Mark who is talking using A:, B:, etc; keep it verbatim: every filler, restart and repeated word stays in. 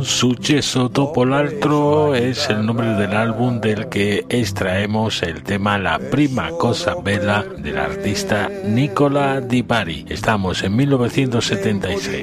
A: Successo dopo l'altro es el nombre del álbum del que extraemos el tema La prima cosa bella del artista Nicola Di Bari. Estamos en mil novecientos setenta y seis.